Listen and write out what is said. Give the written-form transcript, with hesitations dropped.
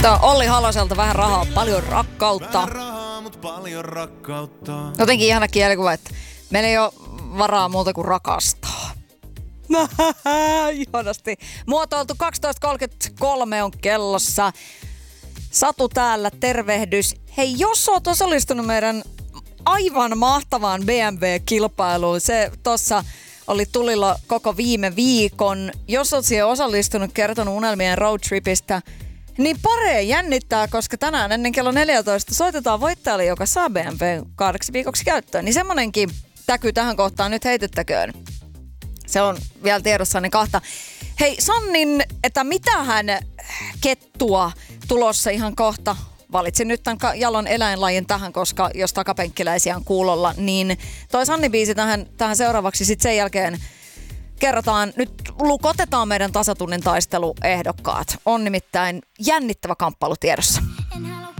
Olli Haloselta vähän rahaa, paljon rakkautta. Vähän rahaa, mut paljon rakkautta. Jotenkin ihana kielikuva, että meillä ei ole varaa muuta kuin rakastaa. Ihanasti. Muotoiltu 12.33 on kellossa. Satu täällä, tervehdys. Hei, jos oot osallistunut meidän aivan mahtavaan BMW-kilpailuun, se tossa oli tulilla koko viime viikon. Jos oot siihen osallistunut, kertonut unelmien roadtripistä, niin paree jännittää, koska tänään ennen kello 14 soitetaan voittajalle, joka saa BMW 8 viikoksi käyttöön. Niin semmonenkin täky tähän kohtaan nyt heitettäköön. Se on vielä tiedossa ne kahta. Hei, Sannin, että mitähän kettua tulossa ihan kohta. Valitsin nyt tämän jalon eläinlajin tähän, koska jos takapenkkiläisiä on kuulolla, niin toi Sanni-biisi tähän seuraavaksi. Sitten sen jälkeen kerrotaan, nyt lukotetaan meidän tasatunnin taisteluehdokkaat. On nimittäin jännittävä kamppailu tiedossa. En halua